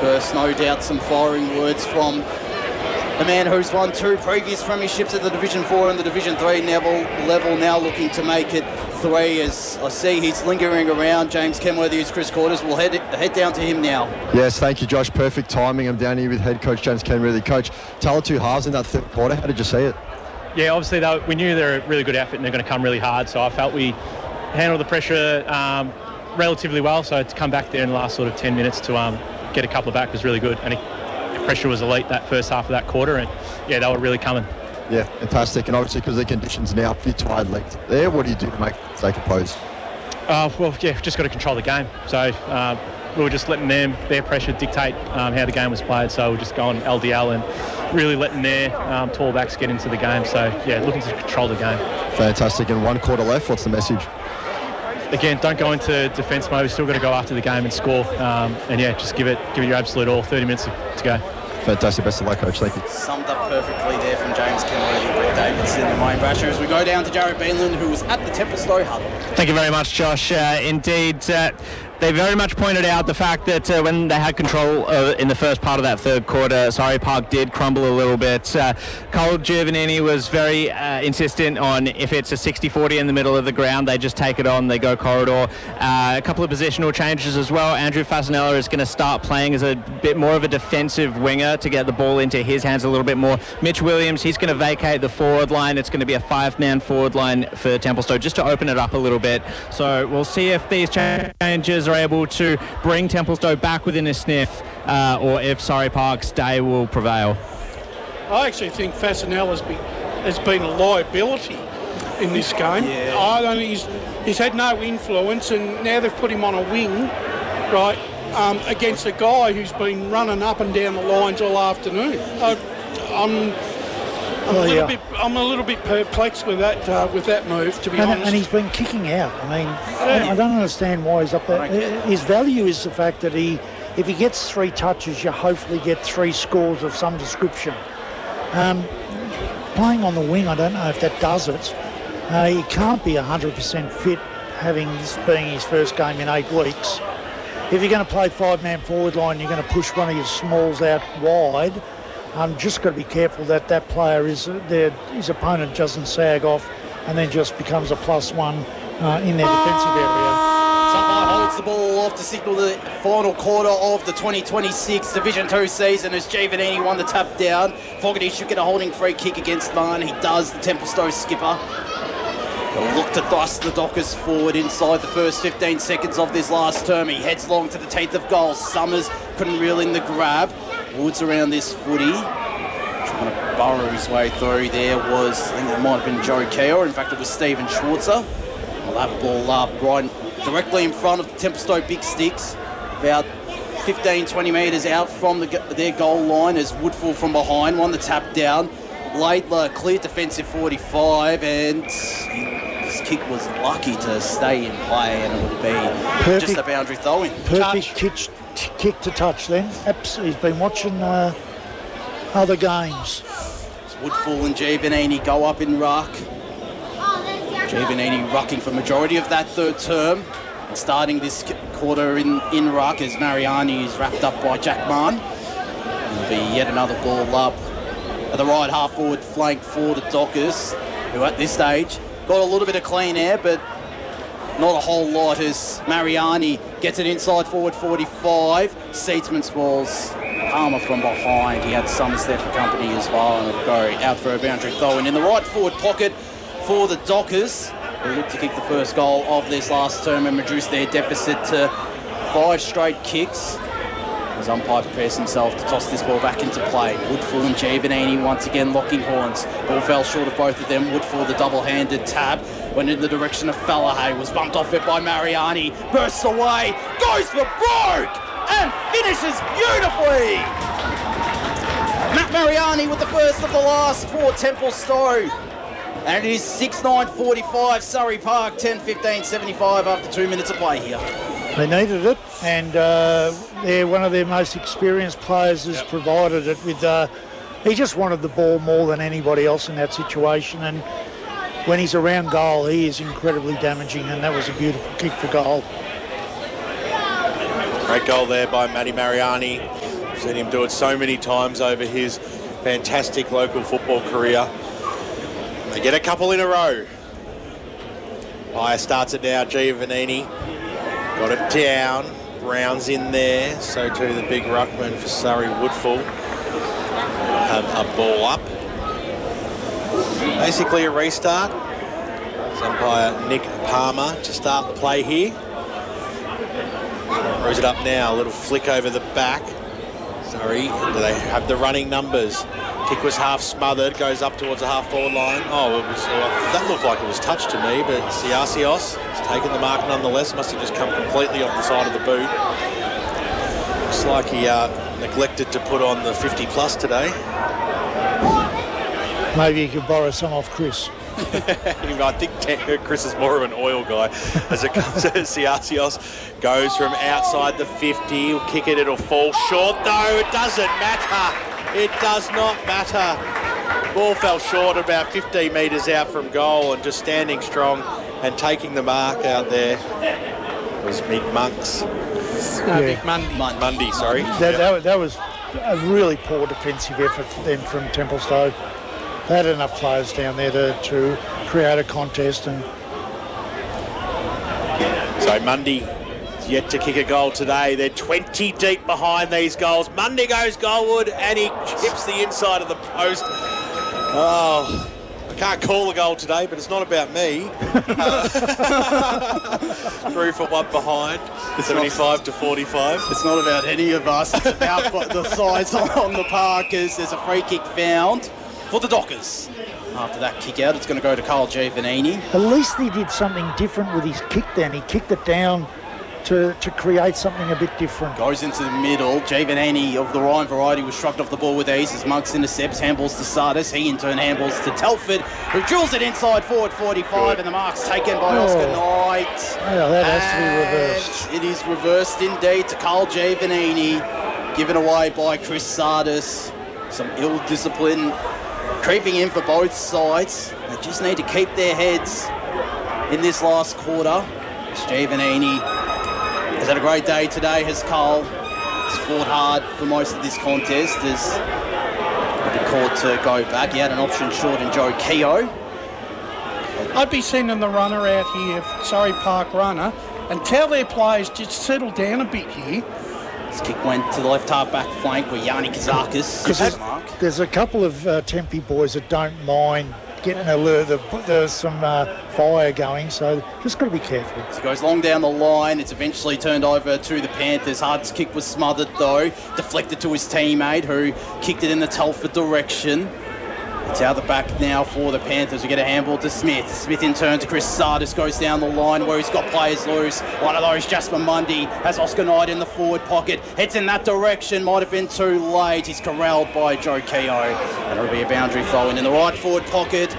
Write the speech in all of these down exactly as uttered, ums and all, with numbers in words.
interspersed, no doubt, some firing words from the man who's won two previous premierships at the Division four and the Division three level, level now looking to make it three. As I see he's lingering around, James Kenworthy, who's Chris Quarters. We'll head, head down to him now. Yes, thank you, Josh. Perfect timing. I'm down here with head coach James Kenworthy. Coach, tell the two halves in that third quarter. How did you see it? Yeah, obviously they, we knew they were a really good outfit and they're going to come really hard, so I felt we handled the pressure um, relatively well. So to come back there in the last sort of ten minutes to um, get a couple of back was really good, and the pressure was elite that first half of that quarter, and yeah, they were really coming. Yeah, fantastic. And obviously because the conditions now, pretty tired legs there, what do you do to make stay composed? Uh, well, yeah, just got to control the game. So uh, we were just letting them, their pressure dictate um, how the game was played. So we're just going L D L and really letting their um, tall backs get into the game. So yeah, looking to control the game. Fantastic. And one quarter left. What's the message? Again, don't go into defence mode. We've still got to go after the game and score. Um, and yeah, just give it, give it your absolute all. thirty minutes to go. Fantastic. Best of luck, coach. Thank you. Summed up perfectly there from James Kenworthy, Brett Davidson and Wayne Brasher. As we go down to Jared Beanland, who was at the Templestowe huddle. Thank you very much, Josh. Uh, indeed, uh, they very much pointed out the fact that uh, when they had control uh, in the first part of that third quarter, Surrey Park did crumble a little bit. Uh, Cole Giovanini was very uh, insistent on if it's a sixty forty in the middle of the ground, they just take it on, they go corridor. Uh, a couple of positional changes as well. Andrew Fasanella is going to start playing as a bit more of a defensive winger to get the ball into his hands a little bit more. Mitch Williams, he's going to vacate the forward line. It's going to be a five-man forward line for Templestowe just to open it up a little bit. So we'll see if these changes are able to bring Templestowe back within a sniff, uh, or if Surrey Park's day will prevail. I actually think Fasanella has been, has been a liability in this game. Yeah. I don't. He's he's had no influence, and now they've put him on a wing, right, um, against a guy who's been running up and down the lines all afternoon. I, I'm. I'm, Oh, a little yeah. bit, I'm a little bit perplexed with that uh, with that move, to be And, honest. and he's been kicking out. I mean, Yeah. I, I don't understand why he's up there. I don't get His value is the fact that he, if he gets three touches, you hopefully get three scores of some description. Um, playing on the wing, I don't know if that does it. Uh, he can't be one hundred percent fit, having this being his first game in eight weeks. If you're going to play five-man forward line, you're going to push one of your smalls out wide. I'm just got to be careful that that player is uh, their, his opponent doesn't sag off and then just becomes a plus one uh, in their defensive area. Someone holds the ball off to signal the final quarter of the twenty twenty-six Division two season as Giovanini won the tap down. Fogarty should get a holding free kick against Marn. He does, the Templestowe skipper. They'll look to thrust the Dockers forward inside the first fifteen seconds of this last term. He heads long to the teeth of goal. Summers couldn't reel in the grab. Woods around this footy, trying to burrow his way through. There was, I think it might have been Joe Keogh. In fact, it was Stephen Schwarzer. We'll have a ball up right directly in front of the Templestowe Big Sticks, about fifteen, twenty metres out from the, their goal line as Woodfull from behind won the tap down. Laidler clear defensive forty-five, and his kick was lucky to stay in play, and it would be Perfect. just a boundary throw-in. Perfect kick, kick to touch then. Absolutely. He's been watching uh, other games. Woodfull and Giovanini go up in ruck. Giovanini rucking for majority of that third term. And starting this quarter in, in ruck as Mariani is wrapped up by Jack Marn. There'll be yet another ball up at the right half forward flank for the Dockers, who at this stage got a little bit of clean air, but not a whole lot as Mariani gets it inside forward forty-five. Seatsman spoils Palmer from behind. He had Summers there for company as well, and it'll go out for a boundary throw. And in the right forward pocket for the Dockers, they look to kick the first goal of this last term and reduce their deficit to five straight kicks. As umpire prepares himself to toss this ball back into play. Woodfull and Giovanini once again locking horns. Ball fell short of both of them. Woodfull, the double-handed tab, went in the direction of Fallahay, was bumped off it by Mariani, bursts away, goes for broke, and finishes beautifully! Matt Mariani with the first of the last for Templestowe. And it is six nine forty-five, Surrey Park, ten fifteen seventy-five after two minutes of play here. They needed it, and uh, they're one of their most experienced players has yep. provided it with. Uh, he just wanted the ball more than anybody else in that situation, and when he's around goal, he is incredibly damaging, and that was a beautiful kick for goal. Great goal there by Matty Mariani. Seen him do it so many times over his fantastic local football career. They get a couple in a row. Meyer starts it now, Giovannini. Got it down. Brown's in there. So too the big ruckman for Surrey Woodfull. Have a ball up. Basically a restart. It's umpire Nick Palmer to start the play here. Throws it up now. A little flick over the back. Surrey, do they have the running numbers? Kick was half smothered, goes up towards the half-forward line. Oh, it was, uh, that looked like it was touched to me, but Siasios has taken the mark nonetheless. Must have just come completely off the side of the boot. Looks like he uh, neglected to put on the fifty plus today. Maybe you could borrow some off Chris. I think Chris is more of an oil guy. As it comes to Siasios, goes from outside the fifty. He'll kick it, it'll fall short. No, it doesn't matter. It does not matter. Ball fell short about fifteen metres out from goal, and just standing strong and taking the mark out there was Big Monks. No, Yeah. Big Monday. Mundy, sorry. That, that, that was a really poor defensive effort then from Templestowe. They had enough players down there to, to create a contest, and So Mundy is yet to kick a goal today. They're twenty deep behind these goals. Mundy goes goalward and he chips the inside of the post. Oh, I can't call the goal today, but it's not about me. Three for one behind, seventy-five to forty-five. It's not about any of us. It's about what the size on the park is. There's a free kick found for the Dockers. After that kick out, it's going to go to Carl Giovannini. at least he did something different with his kick then. He kicked it down to, to create something a bit different. Goes into the middle. Giovannini of the Ryan variety was shrugged off the ball with ease as Monks intercepts, handballs to Sardis. He in turn handballs to Telford, who drills it inside forward forty-five, and the mark's taken by Oh. Oscar Knight. Yeah, that has to be reversed. And it is reversed indeed to Carl Giovannini, given away by Chris Sardis. Some ill discipline creeping in for both sides. They just need to keep their heads in this last quarter. Giovannini has had a great day today, has Carl. He's fought hard for most of this contest. Has been called to go back. He had an option short in Joe Keogh. I'd be sending the runner out here, Surrey Park runner, and tell their players just settle down a bit here. His kick went to the left half back flank where Yanni Kazakis Because his mark. there's a couple of uh, Tempe boys that don't mind getting a lure. The, there's some uh, fire going, so just got to be careful. So it goes long down the line. It's eventually turned over to the Panthers. Hart's kick was smothered though, deflected to his teammate who kicked it in the Telford direction. It's out the back now for the Panthers. We get a handball to Smith. Smith in turn to Chris Sardis, goes down the line where he's got players loose. One of those, Jasper Mundy, has Oscar Knight in the forward pocket. Heads in that direction, might have been too late. He's corralled by Joe Keogh. And it'll be a boundary throw in in the right forward pocket.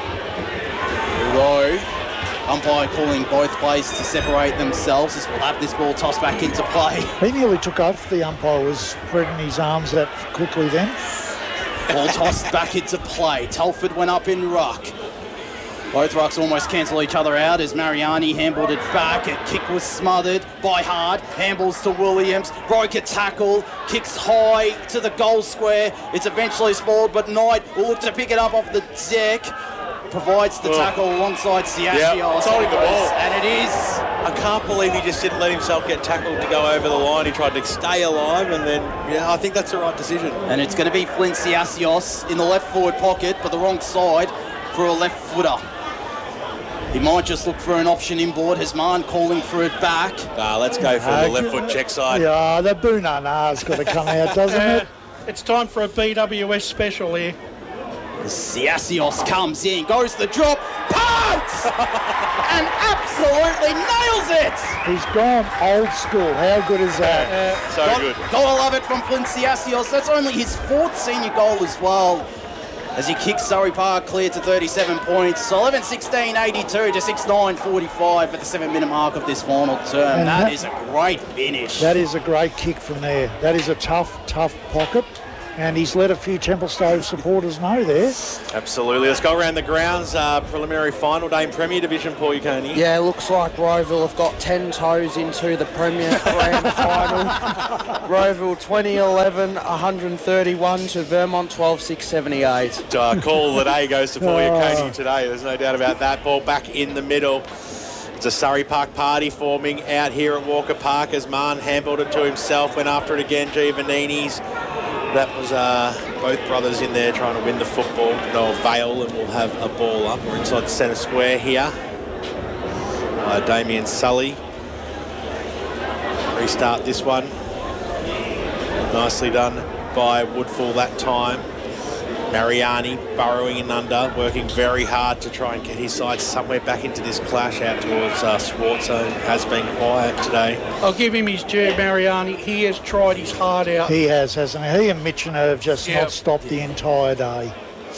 Low. Umpire calling both plays to separate themselves as we'll have this ball tossed back into play. He nearly took off. The umpire was spreading his arms out quickly then. Ball tossed back into play. Telford went up in ruck. Both rucks almost cancel each other out as Mariani handballed it back. A kick was smothered by Hart. Handballs to Williams. Broke a tackle. Kicks high to the goal square. It's eventually spoiled, but Knight will look to pick it up off the deck. Provides the Oh. tackle alongside Siasios. Yeah, it's holding the ball. And it is. I can't believe he just didn't let himself get tackled to go over the line. He tried to stay alive, and then, yeah, I think that's the right decision. And it's going to be Flynn Siasios in the left forward pocket, but the wrong side for a left footer. He might just look for an option inboard. Hasman calling for it back. Nah, let's go for the left foot check side. Yeah, the Boonana's got to come out, doesn't it? It's time for a B W S special here. Siasios comes in, goes the drop, punts! And absolutely nails it! He's gone old school. How good is that? So Got- good. Gotta love it from Flynn Siasios. That's only his fourth senior goal as well, as he kicks Surrey Park clear to thirty-seven points. eleven sixteen eighty-two to six nine forty-five at the seven-minute mark of this final term. And That that- is a great finish. That is a great kick from there. That is a tough, tough pocket. And he's let a few Templestowe supporters know there. Absolutely. Let's go around the grounds. Uh, preliminary final day in Premier Division, Paul Uconi. Yeah, looks like Rowville have got ten toes into the Premier Grand Final. Rowville twenty eleven, one thirty-one to Vermont twelve six seventy-eight. Uh, call of the day goes to Paul Uconi today. There's no doubt about that. Ball back in the middle. It's a Surrey Park party forming out here at Walker Park as Marn handballed it to himself, went after it again. Giovannini's. That was uh, both brothers in there trying to win the football. No avail, and we'll have a ball up. We're inside the centre square here. Uh, Damien Sully. Restart this one. Nicely done by Woodfull that time. Mariani burrowing in under, working very hard to try and get his side somewhere back into this clash out towards uh, Schwarzer, who has been quiet today. I'll give him his due, Mariani. He has tried his heart out. He has, hasn't he? He and Mitchell have just Yep. not stopped the entire day.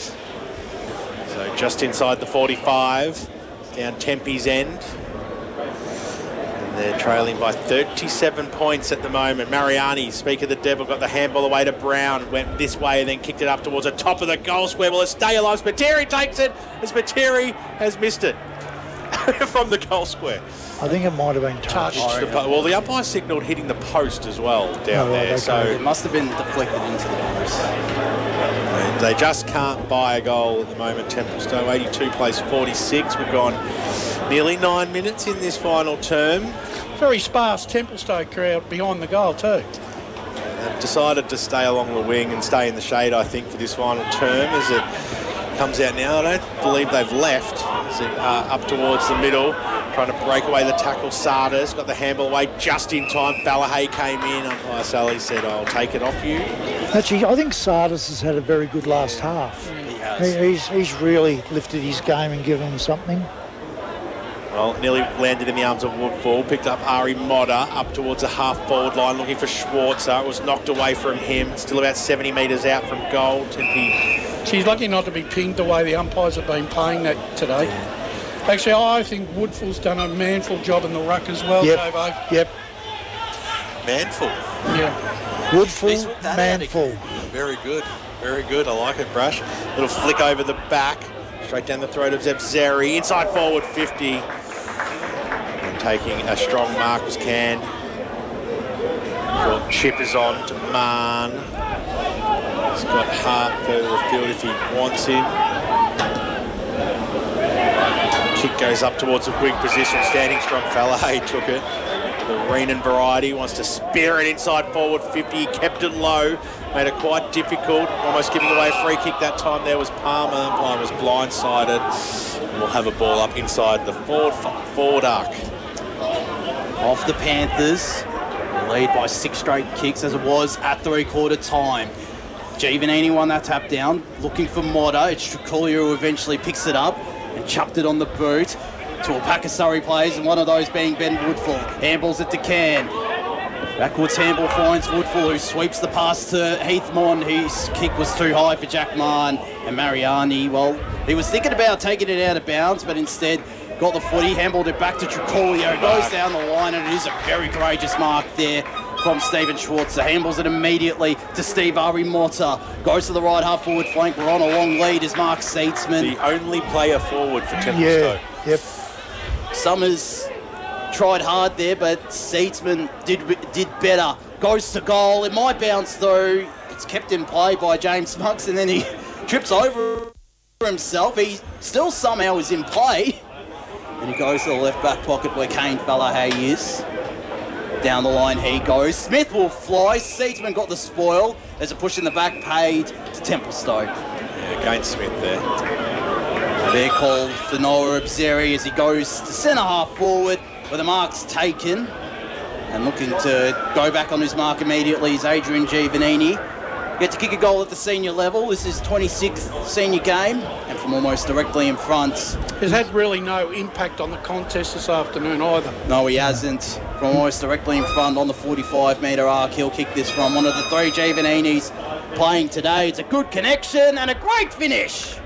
So just inside the forty-five, down Tempe's end. They're trailing by thirty-seven points at the moment. Mariani, speak of the devil, got the handball away to Brown, went this way and then kicked it up towards the top of the goal square. Well, it's stay alive. Spiteri takes it as Spiteri has missed it from the goal square. I think it might have been touched. Touched the po- well, the umpire signalled hitting the post as well down Oh, right, there. okay. So It must have been deflected into the post. they just can't buy a goal at the moment. Templestowe eighty-two plays forty-six. We've gone nearly nine minutes in this final term. Very sparse Templestowe crowd behind the goal too. They've decided to stay along the wing and stay in the shade, I think, for this final term as it comes out now. I don't believe they've left. As it, uh, up towards the middle, trying to break away the tackle. Sardis got the handball away just in time. Fallahay came in. Umpire Sally said, I'll take it off you. Actually, I think Sardis has had a very good last half. He has. He, he's, he's really lifted his game and given him something. Well, nearly landed in the arms of Woodfall. Picked up Ari Modder up towards the half-forward line, looking for Schwarzer. It was knocked away from him. Still about seventy metres out from goal. Tempe. She's lucky not to be pinged the way the umpires have been playing that today. Actually, I think Woodfull's done a manful job in the ruck as well, Yep. Jovo. Yep. Manful. Yeah. Woodfull, Manful. Very good. Very good. I like it, Brush. Little flick over the back. Straight down the throat of Zeb Zeri. Inside forward fifty. And taking a strong mark was Canned. Short chip is on to Marn. He's got Hart further afield if he wants him. Kick goes up towards the wing position. Standing strong fella. He took it. The Reenan variety wants to spear it inside forward fifty. He kept it low. Made it quite difficult. Almost giving away a free kick that time. There was Palmer. Umpire was blindsided. And we'll have a ball up inside the forward, forward arc. Off the Panthers. Lead by six straight kicks as it was at three-quarter time. Giovannini won that tap down. Looking for Modder. It's Tricolia who eventually picks it up and chucked it on the boot to a pack of Surrey players, and one of those being Ben Woodfull. Handballs it to Can. Backwards handball finds Woodfull, who sweeps the pass to Heathmon, whose kick was too high for Jack Marn. And Mariani, well, he was thinking about taking it out of bounds, but instead got the footy, handballed it back to Tricolia, goes down the line, and it is a very courageous mark there from Stephen Schwarzer. Handballs it immediately to Steve Ari Motta. Goes to the right half forward flank. We're on a long lead as Mark Seatsman. The only player forward for Templestowe. Yeah, yep. Summers tried hard there, but Seatsman did did better. Goes to goal. It might bounce through. It's kept in play by James Smuggs, and then he trips over himself. He still somehow is in play. And he goes to the left back pocket where Kane Fallahay is. Down the line he goes. Smith will fly. Seatsman got the spoil. There's a push in the back paid to Templestowe. Yeah, against Smith there. Fair call for Noah Abzeri as he goes to centre half forward where the mark's taken. And looking to go back on his mark immediately is Adrian Giovannini. Get to kick a goal at the senior level. This is twenty-sixth senior game, and from almost directly in front. Has had really no impact on the contest this afternoon either. No, he hasn't. From almost directly in front on the forty-five metre arc, he'll kick this from one of the three Giovanninis playing today. It's a good connection and a great finish.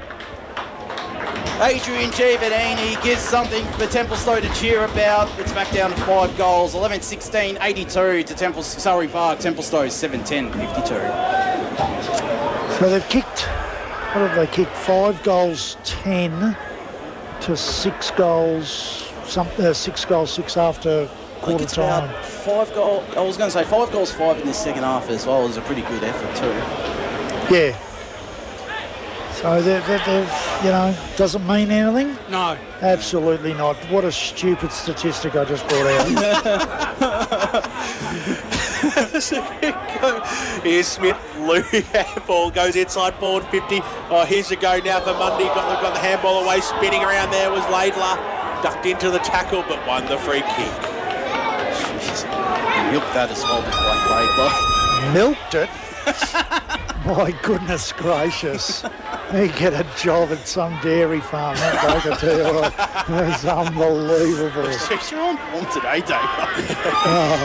Adrian Giovannini gives something for Templestowe to cheer about. It's back down to five goals, eleven sixteen eighty-two to Temple Surrey Park. Templestowe seven ten fifty-two. So they've kicked, what have they kicked? Five goals, ten to six goals, some, uh, six goals, six after I think quarter it's time. about five goals. I was going to say five goals, five in the second half as well. It was a pretty good effort too. Yeah. So they've, they've, you know, does it mean anything? No. Absolutely not. What a stupid statistic I just brought out. Here's Smith. Lou handball goes inside forward fifty. Oh, here's a go now for Mundy. Got, got the handball away. Spinning around there was Laidler. Ducked into the tackle but won the free kick. Jeez. He milked that as well, Blake Laidler. Milked it? My goodness gracious. He get a job at some dairy farm, that bloke, I tell you what. That's unbelievable. You're on form today, Dave. Oh.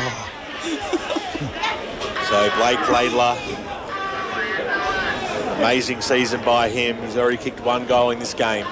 So Blake Laidler, amazing season by him. He's already kicked one goal in this game.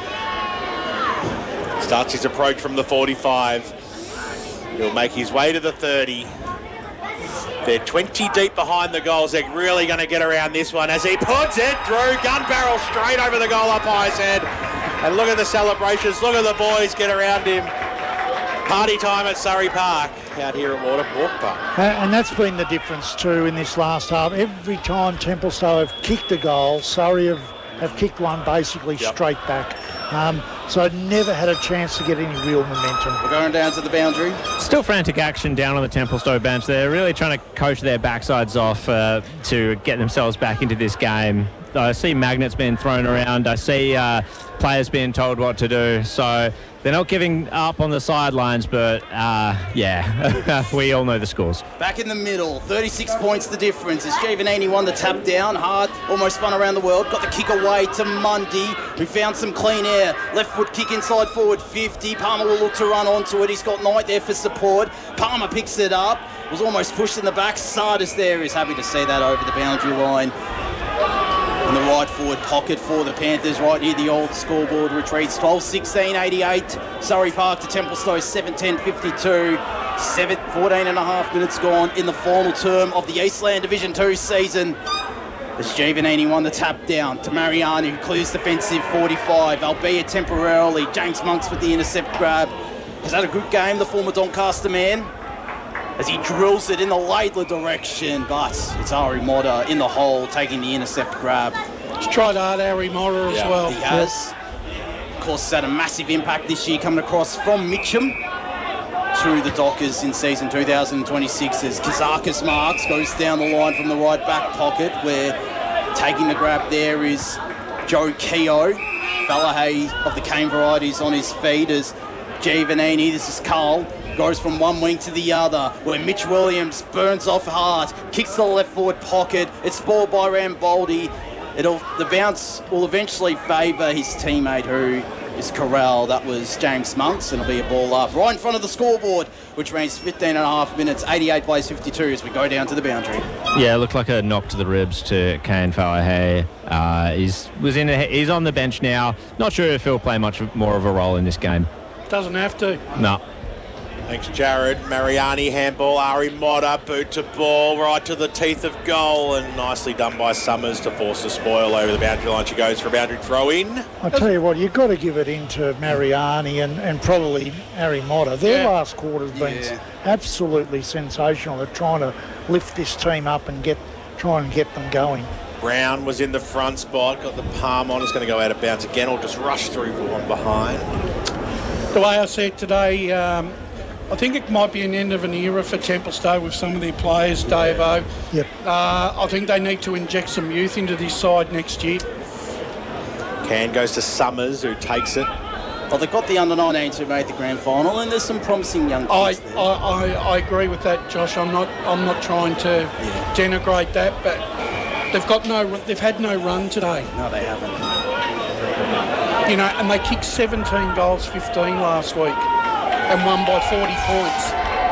Starts his approach from the forty-five. He'll make his way to the thirty. They're twenty deep behind the goals. They're really going to get around this one as he puts it through. Gun barrel straight over the goal umpire's head. And look at the celebrations. Look at the boys get around him. Party time at Surrey Park out here at Waterport Park. And that's been the difference too in this last half. Every time Templestowe have kicked a goal, Surrey have, have kicked one basically Yep. straight back. Um, so never had a chance to get any real momentum. We're going down to the boundary. Still frantic action down on the Templestowe bench. They're really trying to coach their backsides off uh, to get themselves back into this game. I see magnets being thrown around. I see uh, players being told what to do. So they're not giving up on the sidelines, but uh, yeah, we all know the scores. Back in the middle, thirty-six points the difference. As Giovanni won the tap down, hard, almost spun around the world. Got the kick away to Mundy, who found some clean air. Left foot kick inside forward fifty. Palmer will look to run onto it. He's got Knight there for support. Palmer picks it up. Was almost pushed in the back. Sardis there is happy to see that over the boundary line. In the right forward pocket for the Panthers, right near the old scoreboard retreats. twelve sixteen eighty-eight. Surrey Park to Templestowe, seven ten fifty-two. seven, fourteen and a half minutes gone in the final term of the Eastland Division two season. As Giovanni won the tap down to Mariani, who clears defensive forty-five, albeit temporarily. James Monks with the intercept grab. Has had a good game, the former Doncaster man, as he drills it in the Laidler direction, but it's Ari Motta in the hole taking the intercept grab. He's tried hard, Harry Motta as Yeah, well. He has. Of course, it's had a massive impact this year coming across from Mitcham to the Dockers in season two thousand twenty-six as Kazakis Marks goes down the line from the right back pocket, where taking the grab there is Joe Keogh. Fallahay of the Cane varieties on his feet as Giovanni, this is Carl, goes from one wing to the other, where Mitch Williams burns off hard, kicks to the left forward pocket. It's ball by Ramboldi. It'll the bounce will eventually favour his teammate, who is Corral. That was James Monks, and it'll be a ball up right in front of the scoreboard, which means fifteen and a half minutes, eighty-eight plays fifty-two as we go down to the boundary. Yeah, it looked like a knock to the ribs to Kane Fallahay. Uh, he's was in. A, he's on the bench now. Not sure if he'll play much more of a role in this game. Doesn't have to. No. Thanks, Jared. Mariani handball. Ari Motta boot to ball right to the teeth of goal, and nicely done by Summers to force a spoil over the boundary line. She goes for a boundary throw in. I tell you what, you've got to give it into Mariani and, and probably Harry Motta. Their Yeah. last quarter's been Yeah. absolutely sensational. They're trying to lift this team up and get try and get them going. Brown was in the front spot, got the palm on. It's going to go out of bounds again, or just rush through for one behind. The way I see it today, um, I think it might be an end of an era for Templestowe with some of their players, Dave-O. Yep. Uh, I think they need to inject some youth into this side next year. Can goes to Summers, who takes it. Well, they've got the under nineteens who made the grand final, and there's some promising young I, kids there. I, I, I agree with that, Josh. I'm not I'm not trying to denigrate that, but they've got no they've had no run today. No, they haven't. You know, and they kicked seventeen goals, fifteen last week, and won by forty points.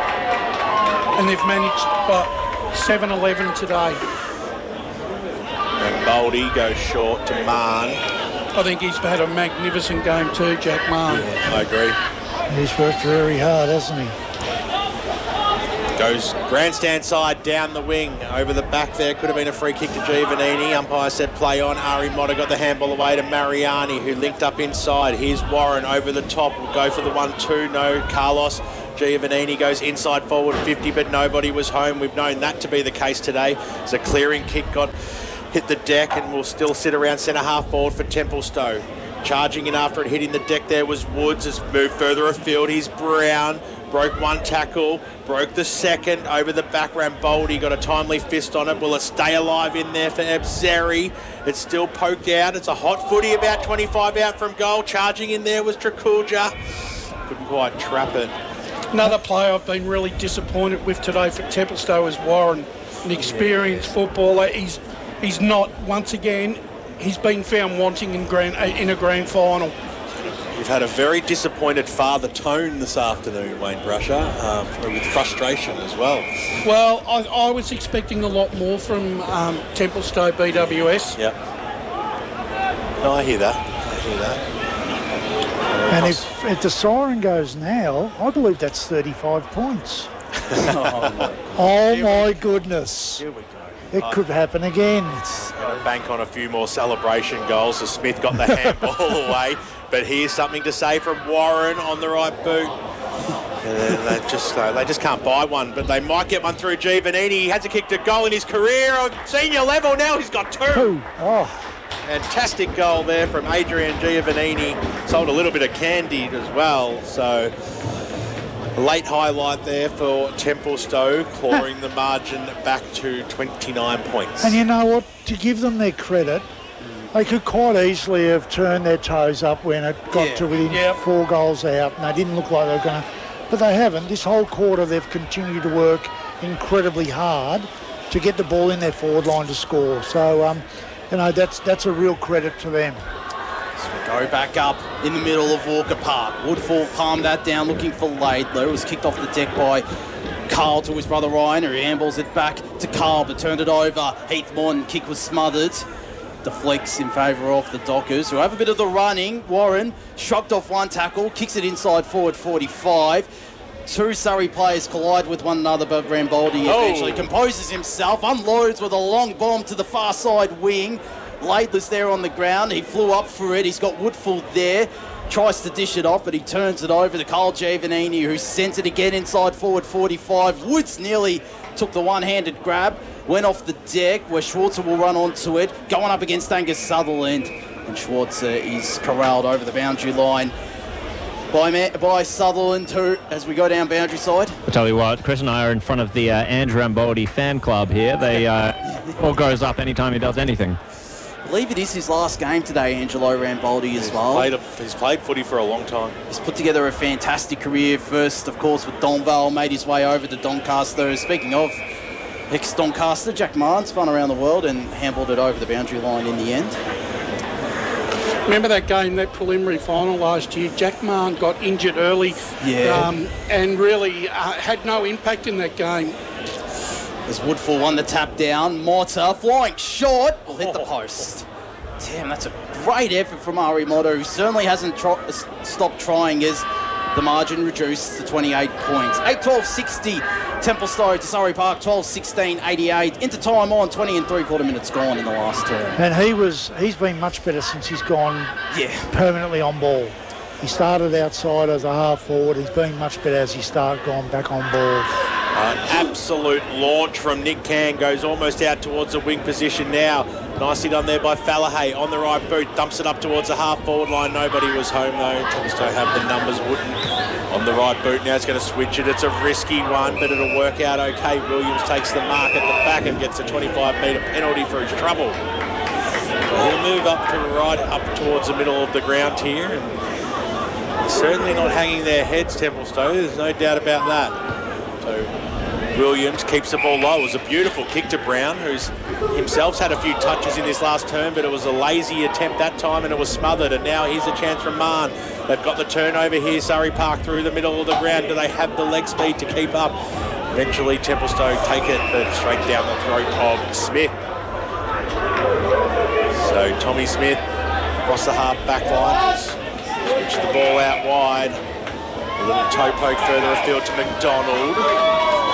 And they've managed but seven eleven today. And Boldy goes short to Mahon. I think he's had a magnificent game too, Jack Mahon. I agree. He's worked very hard, hasn't he? Goes grandstand side down the wing. Over the back there. Could have been a free kick to Giovannini. Umpire said play on. Ari Motta got the handball away to Mariani, who linked up inside. Here's Warren over the top. Will go for the one two. No. Carlos Giovannini goes inside forward fifty, but nobody was home. We've known that to be the case today. It's a clearing kick got hit the deck and will still sit around centre half forward for Templestowe. Charging in after it, hitting the deck there was Woods. Has moved further afield. He's Brown. Broke one tackle, broke the second over the back. Ramboldi got a timely fist on it. Will it stay alive in there for Ebzeri? It's still poked out. It's a hot footy about twenty-five out from goal. Charging in there was Trakulja. Couldn't quite trap it. Another player I've been really disappointed with today for Templestowe is Warren, an experienced footballer. He's he's not, once again, he's been found wanting in grand in a grand final. We've had a very disappointed father tone this afternoon, Wayne Brusher, um, with frustration as well. Well, I, I was expecting a lot more from um, Templestowe B W S. Yep. No, I hear that. I hear that. And if, if the siren goes now, I believe that's thirty-five points. oh, my, oh my goodness. Here we go. It could happen again. Going to bank on a few more celebration goals. So Smith got the handball away. But here's something to say from Warren on the right boot. And then they just uh, they just can't buy one, but they might get one through Giovannini. He hasn't kicked a goal in his career on senior level. Now he's got two. Two. Oh. Fantastic goal there from Adrian Giovannini. Sold a little bit of candy as well. So late highlight there for Templestowe, clawing the margin back to twenty-nine points. And you know what? To give them their credit, they could quite easily have turned their toes up when it got yeah. to within yep. four goals out, and they didn't look like they were going to. But they haven't. This whole quarter, they've continued to work incredibly hard to get the ball in their forward line to score. So, um, you know, that's that's a real credit to them. So we go back up in the middle of Walker Park. Woodfall palmed that down, looking for Laidler. It was kicked off the deck by Carl to his brother Ryan, who handballs it back to Carl, but turned it over. Heath Morton, kick was smothered. Deflects in favour of the Dockers, who have a bit of the running. Warren shrugged off one tackle, kicks it inside forward forty-five. Two Surrey players collide with one another, but Ramboldi oh. eventually composes himself, unloads with a long bomb to the far side wing. Laidler's there on the ground. He flew up for it. He's got Woodfall there. Tries to dish it off, but he turns it over to Carl Giovannini, who sends it again inside forward forty-five. Woods nearly took the one-handed grab. Went off the deck where Schwarzer will run onto it, going up against Angus Sutherland. And Schwarzer is corralled over the boundary line by, Ma- by Sutherland too, as we go down boundary side. I'll tell you what, Chris and I are in front of the uh, Andrew Ramboldi fan club here. They uh, all goes up anytime he does anything. I believe it is his last game today, Angelo Ramboldi, as he's well. Played a, he's played footy for a long time. He's put together a fantastic career. First, of course, with Donvale, made his way over to Doncaster. Speaking of ex-Doncaster, Jack Martin spun around the world and handballed it over the boundary line in the end. Remember that game, that preliminary final last year? Jack Martin got injured early Yeah. um, and really uh, had no impact in that game. As Woodfall won the tap down, Motta flying short will hit the post. Damn, that's a great effort from Ari Motta, who certainly hasn't tro- stopped trying as the margin reduced to twenty-eight points. eight twelve sixty, Templestowe to Surrey Park, twelve sixteen eighty-eight. Into time on, twenty and three quarter minutes gone in the last term. And he was, he's been much better since he's gone Yeah. permanently on ball. He started outside as a half forward. He's been much better as he started gone back on ball. An absolute launch from Nick Can, goes almost out towards the wing position now. Nicely done there by Fallahay on the right boot, dumps it up towards the half forward line. Nobody was home though. Templestowe have the numbers, wouldn't. On the right boot now, it's going to switch it. It's a risky one, but it'll work out okay. Williams takes the mark at the back and gets a twenty-five metre penalty for his trouble. So he'll move up to right up towards the middle of the ground here. And certainly not hanging their heads, Templestowe. There's no doubt about that. So Williams keeps the ball low. It was a beautiful kick to Brown, who's himself had a few touches in this last term, but it was a lazy attempt that time and it was smothered. And now here's a chance from Mahon. They've got the turnover here, Surrey Park through the middle of the ground. Do they have the leg speed to keep up? Eventually Templestowe take it, but straight down the throat of Smith. So Tommy Smith across the half back line, switch the ball out wide. A little toe poke further afield to McDonald.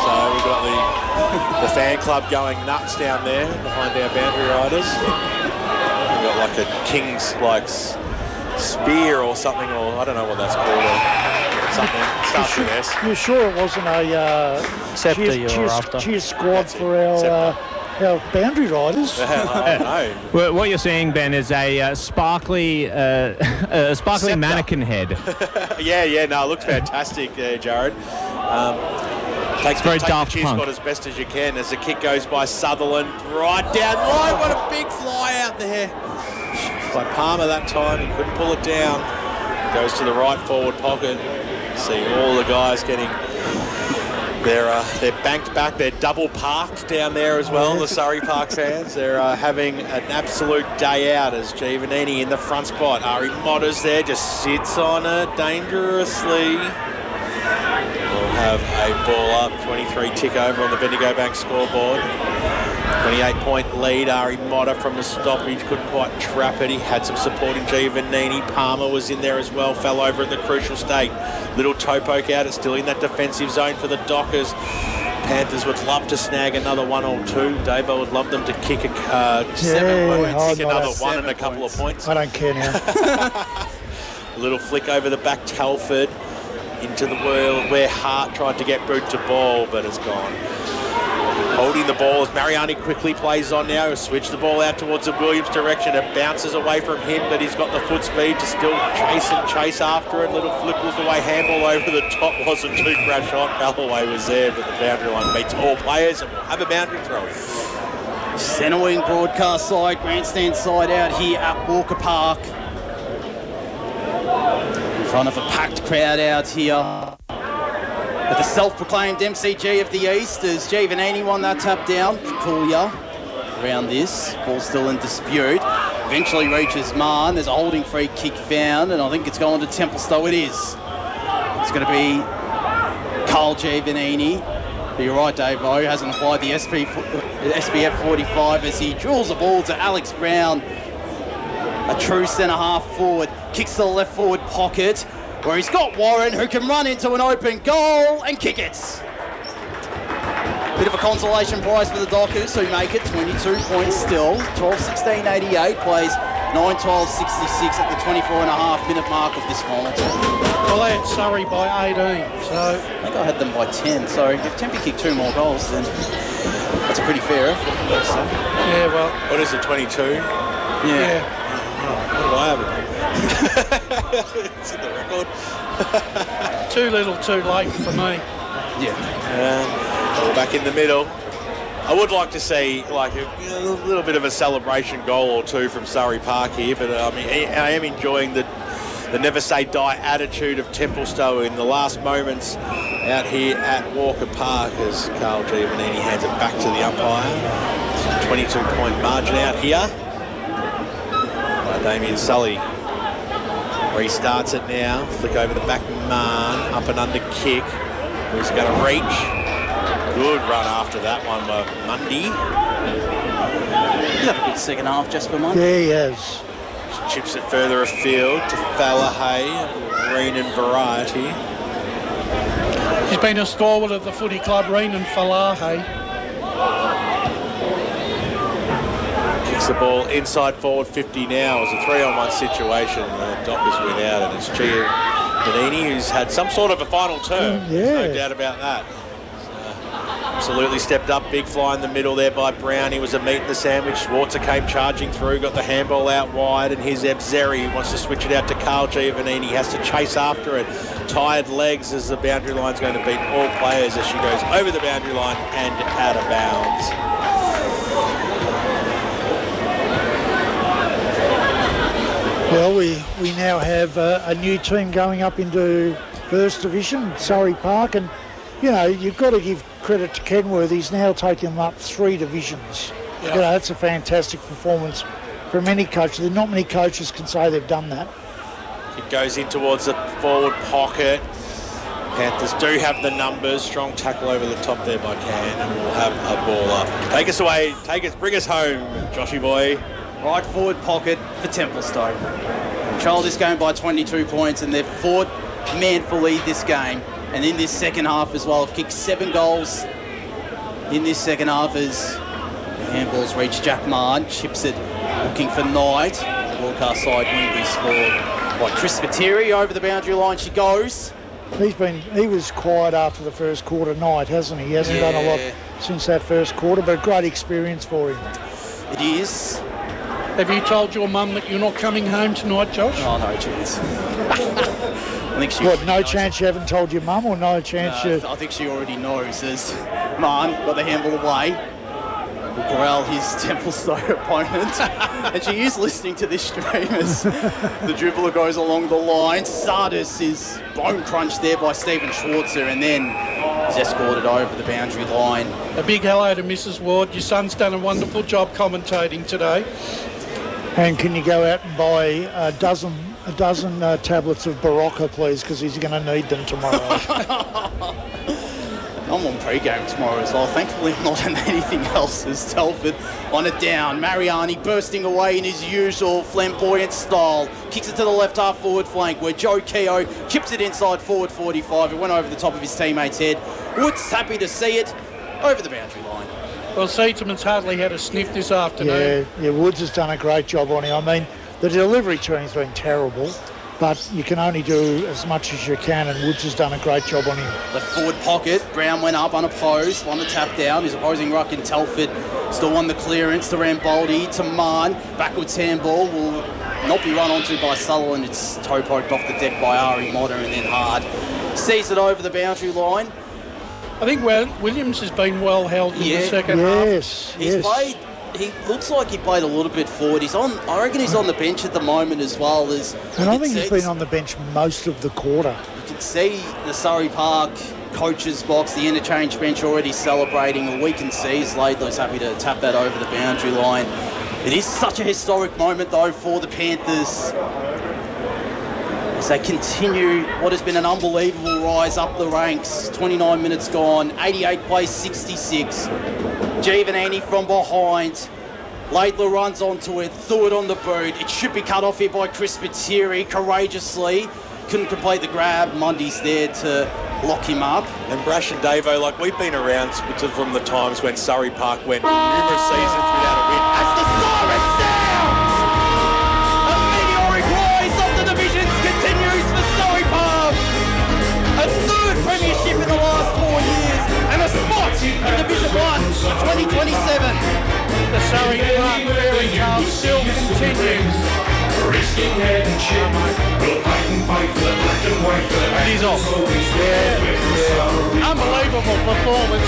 So we've got the, the fan club going nuts down there behind our boundary riders. We've got like a king's like s- spear or something, or I don't know what that's called. Or something. Starts with S. You're sure it wasn't a uh, Scepter cheer, you were cheer, after. cheer squad for our, uh, our boundary riders? I don't know. Well, what you're seeing, Ben, is a uh, sparkly, uh, a sparkly Scepter. mannequin head. Yeah, yeah, no, it looks fantastic there, Jared. Um, takes very take Daft the cheer Punk. spot as best as you can as the kick goes by Sutherland. Right down line, what a big fly out there. By Palmer that time, he couldn't pull it down. Goes to the right forward pocket. See all the guys getting... They're, uh, they're banked back, they're double parked down there as well, the Surrey Park fans. They're uh, having an absolute day out as Giovannini in the front spot. Ari Motters there, just sits on it dangerously. We'll have a ball up, twenty-three tick over on the Bendigo Bank scoreboard. twenty-eight point lead, Ari Motter from the stoppage, couldn't quite trap it. He had some support in Giovannini. Palmer was in there as well, fell over at the crucial state. Little toe poke out, it's still in that defensive zone for the Dockers. Panthers would love to snag another one or two. Davo would love them to kick a uh, seven Yeah, points, oh, kick no, another that's one seven and a couple points. of points. I don't care now. A little flick over the back, Telford into the world where Hart tried to get boot to ball, but it's gone. Holding the ball as Mariani quickly plays on now. Switch the ball out towards the Williams direction. It bounces away from him, but he's got the foot speed to still chase and chase after it. Little flip, look away, handball over the top. Wasn't too crash on. Galloway was there, but the boundary line beats all players and we'll have a boundary throw. Centre wing broadcast side, grandstand side out here at Walker Park. In front of a packed crowd out here. With the self-proclaimed M C G of the East as Giovannini won that tap down. Coolio around this. Ball still in dispute. Eventually reaches Marn. There's a holding free kick found, and I think it's going to Templestowe. It is. It's going to be Carl Giovannini. But you're right, Dave O hasn't applied the S P, S P F forty-five as he drills the ball to Alex Brown. A true centre-half forward. Kicks to the left forward pocket, where he's got Warren, who can run into an open goal and kick it. Bit of a consolation prize for the Dockers, who make it twenty-two points still. twelve sixteen eighty-eight, plays nine twelve sixty-six at the twenty-four and a half minute mark of this final term. Well, they had Surrey by eighteen, so... I think I had them by ten, so if Tempe kicked two more goals, then that's a pretty fair effort. Yeah, well, What is it, twenty-two? Yeah. yeah. What do I have it? It's in the record. Too little, too late for me. Yeah. Ball back in the middle. I would like to see like a, you know, a little bit of a celebration goal or two from Surrey Park here, but uh, I mean, I am enjoying the the never say die attitude of Templestowe in the last moments out here at Walker Park as Carl Giovannini hands it back to the umpire. twenty-two point margin out here. By Damien Sully. Restarts it now. Flick over the back, Marn. Up and under kick. Who's going to reach? Good run after that one by Mundy. He's had a good second half just for Monday. Yeah, he has. Chips it further afield to Fallahay. Green and variety. He's been a stalwart of the footy club, Reenan Falahe. Kicks the ball inside forward fifty now. It was a three on one situation. The Dockers win out, and it's Giovannini who's had some sort of a final term. Mm, There's yeah. no doubt about that. Uh, absolutely stepped up. Big fly in the middle there by Brown. He was a meat in the sandwich. Schwarzer came charging through, got the handball out wide, and here's Ebzeri. He wants to switch it out to Carl Giovannini. He has to chase after it. Tired legs as the boundary line's going to beat all players as she goes over the boundary line and out of bounds. Well, we, we now have uh, a new team going up into First Division, Surrey Park, and, you know, you've got to give credit to Kenworth. He's now taken them up three divisions. Yeah. You know, that's a fantastic performance from any coach. There are not many coaches can say they've done that. It goes in towards the forward pocket. Panthers do have the numbers. Strong tackle over the top there by Can, and we'll have a ball up. Take us away. Take us. Bring us home, Joshy boy. Right forward pocket for Templestowe. Controlled this game by twenty-two points, and they've fought manfully this game. And in this second half as well, have kicked seven goals in this second half as the handballs reach Jack Marn, chips it, looking for Knight. The broadcast side wing be scored by Chris Spiteri. Over the boundary line she goes. He's been, he was quiet after the first quarter night, hasn't he? He hasn't Yeah. done a lot since that first quarter, but great experience for him. It is. Have you told your mum that you're not coming home tonight, Josh? Oh, no chance. I think she What, already no knows chance you haven't told your mum, or no chance Uh, you... I think she already knows as Marn got the handball away. Will corral his Templestowe opponent. And she is listening to this stream as the dribbler goes along the line. Sardis is bone crunched there by Stephen Schwarzer, and then he's escorted over the boundary line. A big hello to Missus Ward. Your son's done a wonderful job commentating today. And can you go out and buy a dozen a dozen uh, tablets of Barocca, please, because he's going to need them tomorrow. I'm on pre-game tomorrow as well. Thankfully, I'm not in anything else as Telford on it down. Mariani bursting away in his usual flamboyant style. Kicks it to the left half forward flank where Joe Keogh chips it inside forward forty-five. It went over the top of his teammate's head. Woods happy to see it over the boundary line. Well, Seaterman's hardly had a sniff this afternoon. yeah, yeah, Woods has done a great job on him. I mean, the delivery team's been terrible, but you can only do as much as you can, and Woods has done a great job on him. Left forward pocket. Brown went up unopposed. Won the tap down. His opposing ruck in Telford still won the clearance to Ramboldi to Marn. Backwards handball will not be run onto by Sutherland. It's toe poked off the deck by Ari Motter and then hard. Sees it over the boundary line. I think well, Williams has been well held in Yeah. the second half. Yes, He's yes. played. He looks like he played a little bit forward. He's on. I reckon he's on the bench at the moment as well as. And I you can think he's see- been on the bench most of the quarter. You can see the Surrey Park coaches box, the interchange bench already celebrating. All we can see is Laidlow's happy to tap that over the boundary line. It is such a historic moment though for the Panthers as they continue what has been an unbelievable rise up the ranks. twenty-nine minutes gone, eighty-eight plays sixty-six. Giovanni from behind. Laidlaw runs onto it, threw it on the boot. It should be cut off here by Chris Spiteri courageously. Couldn't complete the grab. Mundy's there to lock him up. And Brash and Davo, like we've been around from the times when Surrey Park went numerous seasons without a win. As the siren sounds, a meteoric rise of the divisions continues for Surrey Park. A third premiership in the last four years and a spot in Division One for twenty twenty-seven. The Surrey Park fairy tale still continues. Risking head and chin, we'll fight and fight for the black and white. For the It is off. Yeah, yeah. Unbelievable performance.